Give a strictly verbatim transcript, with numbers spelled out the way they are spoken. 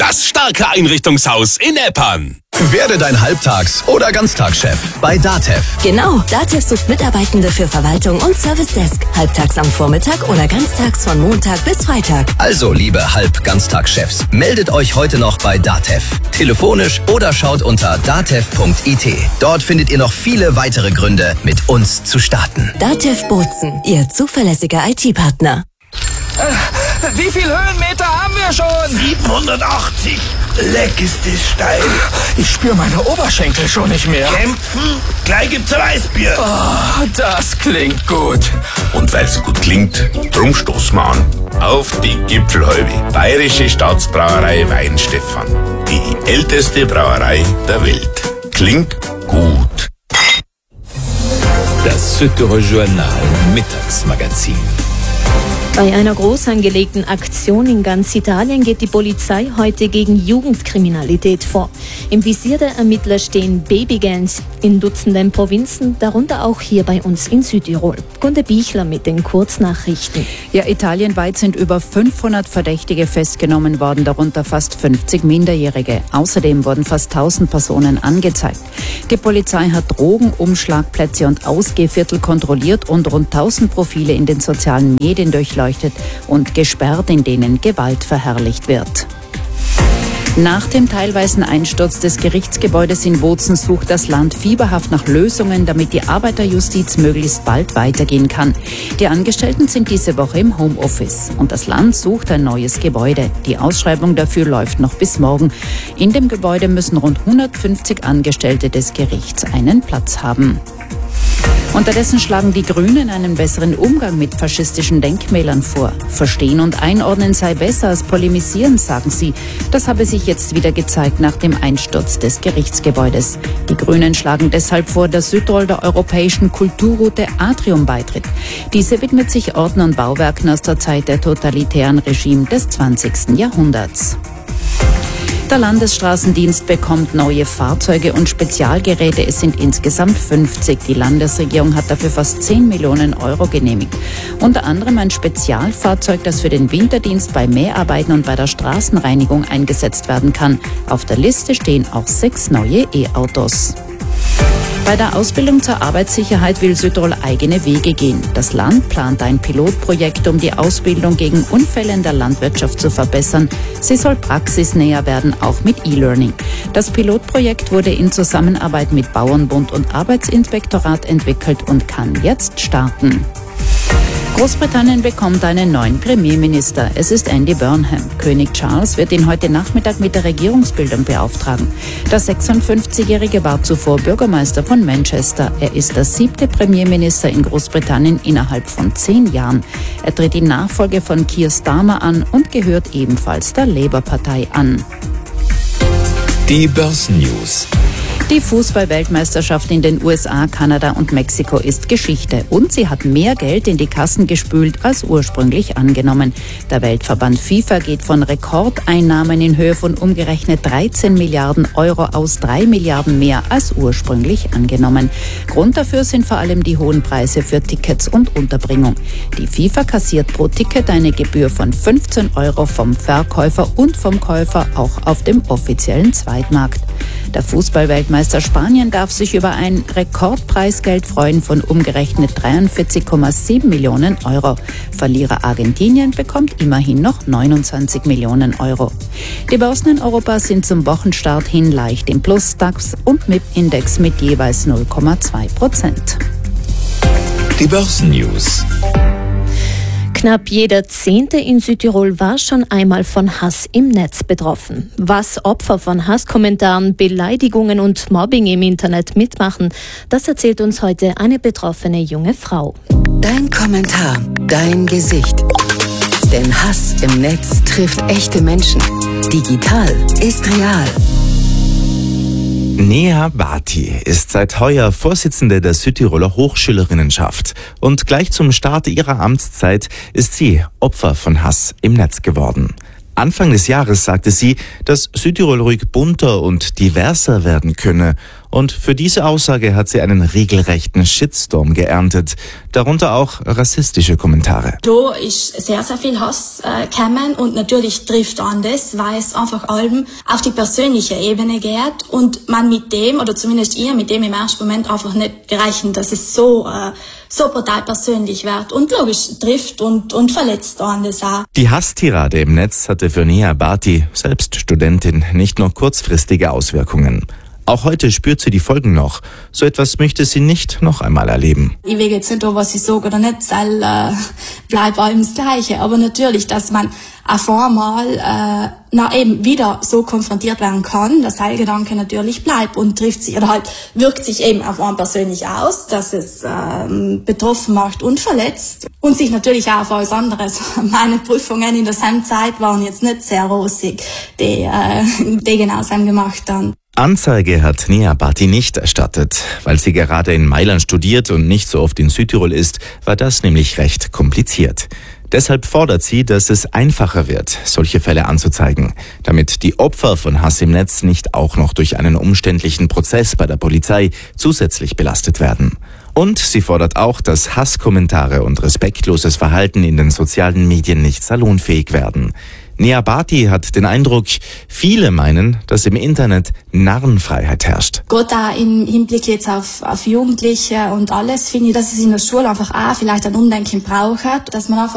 Das starke Einrichtungshaus in Eppern. Werde dein Halbtags- oder Ganztagschef bei DATEV. Genau, DATEV sucht Mitarbeitende für Verwaltung und Service-Desk. Halbtags am Vormittag oder ganztags von Montag bis Freitag. Also, liebe Halb-Ganztagschefs, meldet euch heute noch bei DATEV. Telefonisch oder schaut unter datev punkt i t. Dort findet ihr noch viele weitere Gründe, mit uns zu starten. DATEV Bozen, Ihr zuverlässiger I T-Partner. Äh, wie viel Höhenmeter haben wir schon? siebenhundertachtzig. Leck ist das steil. Ich spüre meine Oberschenkel schon nicht mehr. Kämpfen? Gleich gibt's ein Weißbier. Oh, das klingt gut. Und weil's gut klingt, drum stoßen wir an. Auf die Gipfelhalbe. Bayerische Staatsbrauerei Weinstefan. Die älteste Brauerei der Welt. Klingt gut. Das Südtirol Journal Mittagsmagazin. Bei einer groß angelegten Aktion in ganz Italien geht die Polizei heute gegen Jugendkriminalität vor. Im Visier der Ermittler stehen Babygangs in Dutzenden Provinzen, darunter auch hier bei uns in Südtirol. Gunde Bichler mit den Kurznachrichten. Ja, italienweit sind über fünfhundert Verdächtige festgenommen worden, darunter fast fünfzig Minderjährige. Außerdem wurden fast tausend Personen angezeigt. Die Polizei hat Drogen, Umschlagplätze und Ausgehviertel kontrolliert und rund tausend Profile in den sozialen Medien durchleuchtet und gesperrt, in denen Gewalt verherrlicht wird. Nach dem teilweisen Einsturz des Gerichtsgebäudes in Bozen sucht das Land fieberhaft nach Lösungen, damit die Arbeiterjustiz möglichst bald weitergehen kann. Die Angestellten sind diese Woche im Homeoffice und das Land sucht ein neues Gebäude. Die Ausschreibung dafür läuft noch bis morgen. In dem Gebäude müssen rund hundertfünfzig Angestellte des Gerichts einen Platz haben. Unterdessen schlagen die Grünen einen besseren Umgang mit faschistischen Denkmälern vor. Verstehen und einordnen sei besser als polemisieren, sagen sie. Das habe sich jetzt wieder gezeigt nach dem Einsturz des Gerichtsgebäudes. Die Grünen schlagen deshalb vor, dass Südtirol der europäischen Kulturroute Atrium beitritt. Diese widmet sich Orten und Bauwerken aus der Zeit der totalitären Regime des zwanzigsten Jahrhunderts. Der Landesstraßendienst bekommt neue Fahrzeuge und Spezialgeräte. Es sind insgesamt fünfzig. Die Landesregierung hat dafür fast zehn Millionen Euro genehmigt. Unter anderem ein Spezialfahrzeug, das für den Winterdienst bei Mäharbeiten und bei der Straßenreinigung eingesetzt werden kann. Auf der Liste stehen auch sechs neue E-Autos. Bei der Ausbildung zur Arbeitssicherheit will Südtirol eigene Wege gehen. Das Land plant ein Pilotprojekt, um die Ausbildung gegen Unfälle in der Landwirtschaft zu verbessern. Sie soll praxisnäher werden, auch mit E-Learning. Das Pilotprojekt wurde in Zusammenarbeit mit Bauernbund und Arbeitsinspektorat entwickelt und kann jetzt starten. Großbritannien bekommt einen neuen Premierminister. Es ist Andy Burnham. König Charles wird ihn heute Nachmittag mit der Regierungsbildung beauftragen. Der sechsundfünfzigjährige war zuvor Bürgermeister von Manchester. Er ist der siebte Premierminister in Großbritannien innerhalb von zehn Jahren. Er tritt die Nachfolge von Keir Starmer an und gehört ebenfalls der Labour-Partei an. Die Börsennews. Die Fußball-Weltmeisterschaft in den U S A, Kanada und Mexiko ist Geschichte und sie hat mehr Geld in die Kassen gespült als ursprünglich angenommen. Der Weltverband FIFA geht von Rekordeinnahmen in Höhe von umgerechnet dreizehn Milliarden Euro aus, drei Milliarden mehr als ursprünglich angenommen. Grund dafür sind vor allem die hohen Preise für Tickets und Unterbringung. Die FIFA kassiert pro Ticket eine Gebühr von fünfzehn Euro vom Verkäufer und vom Käufer auch auf dem offiziellen Zweitmarkt. Der Fußball-Weltmeister Spanien darf sich über ein Rekordpreisgeld freuen von umgerechnet dreiundvierzig Komma sieben Millionen Euro. Verlierer Argentinien bekommt immerhin noch neunundzwanzig Millionen Euro. Die Börsen in Europa sind zum Wochenstart hin leicht im Plus, DAX und M I P-Index mit jeweils null Komma zwei Prozent. Die Börsennews. Knapp jeder Zehnte in Südtirol war schon einmal von Hass im Netz betroffen. Was Opfer von Hasskommentaren, Beleidigungen und Mobbing im Internet mitmachen, das erzählt uns heute eine betroffene junge Frau. Dein Kommentar, dein Gesicht. Denn Hass im Netz trifft echte Menschen. Digital ist real. Neha Bhatti ist seit heuer Vorsitzende der Südtiroler Hochschülerinnenschaft und gleich zum Start ihrer Amtszeit ist sie Opfer von Hass im Netz geworden. Anfang des Jahres sagte sie, dass Südtirol ruhig bunter und diverser werden könne Und für diese Aussage hat sie einen regelrechten Shitstorm geerntet, darunter auch rassistische Kommentare. Da ist sehr, sehr viel Hass äh, gekommen und natürlich trifft an das, weil es einfach allem auf die persönliche Ebene geht und man mit dem, oder zumindest ihr, mit dem im ersten Moment einfach nicht gerechnet, dass es so, äh, so brutal persönlich wird und logisch trifft und, und verletzt an das auch. Die Hasstirade im Netz hatte für Nia Bhatti, selbst Studentin, nicht nur kurzfristige Auswirkungen. Auch heute spürt sie die Folgen noch. So etwas möchte sie nicht noch einmal erleben. Ich will jetzt nicht, was ich sage oder nicht, soll, äh, bleibt allem das Gleiche. Aber natürlich, dass man auf einmal äh, na eben wieder so konfrontiert werden kann, dass Heilgedanke natürlich bleibt und trifft sich oder halt wirkt sich eben auf einen persönlich aus, dass es ähm, betroffen macht und verletzt und sich natürlich auch auf alles anderes. Meine Prüfungen in der Zeit waren jetzt nicht sehr rosig, die, äh, die genau so gemacht haben. Anzeige hat Nia Bhatti nicht erstattet. Weil sie gerade in Mailand studiert und nicht so oft in Südtirol ist, war das nämlich recht kompliziert. Deshalb fordert sie, dass es einfacher wird, solche Fälle anzuzeigen, damit die Opfer von Hass im Netz nicht auch noch durch einen umständlichen Prozess bei der Polizei zusätzlich belastet werden. Und sie fordert auch, dass Hasskommentare und respektloses Verhalten in den sozialen Medien nicht salonfähig werden. Nia Bhatti hat den Eindruck, viele meinen, dass im Internet Narrenfreiheit herrscht. Gerade auch im Hinblick jetzt auf, auf Jugendliche und alles, finde ich, dass es in der Schule einfach auch vielleicht ein Umdenken braucht, dass man einfach